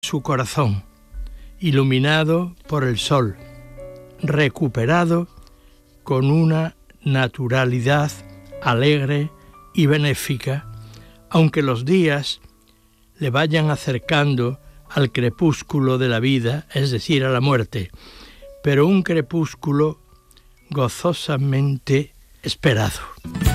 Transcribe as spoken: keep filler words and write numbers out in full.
su corazón, iluminado por el sol, recuperado con una naturalidad alegre y benéfica, aunque los días le vayan acercando al crepúsculo de la vida, es decir, a la muerte, pero un crepúsculo gozosamente esperado.